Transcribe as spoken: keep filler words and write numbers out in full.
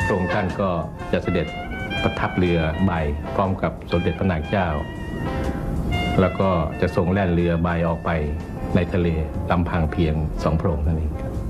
พระองค์ท่านก็จะเสด็จประทับเรือใบพร้อมกับสมเด็จพระนางเจ้าแล้วก็จะทรงแล่นเรือใบออกไปในทะเลลำพังเพียงสองพระองค์นั่นเองครับ